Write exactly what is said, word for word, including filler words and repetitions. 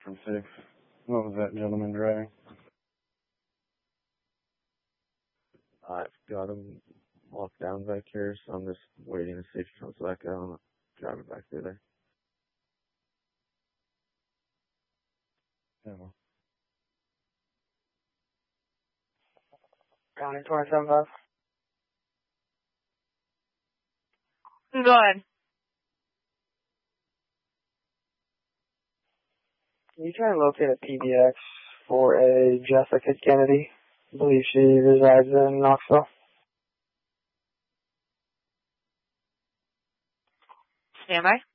From six. What was that gentleman driving? I've got him locked down back here, so I'm just waiting to see if he comes back out. I'm driving back through there. Yeah, well. County twenty-seven five. Go ahead. Can you try and locate a P B X for a Jessica Kennedy? I believe she resides in Knoxville. Stand by.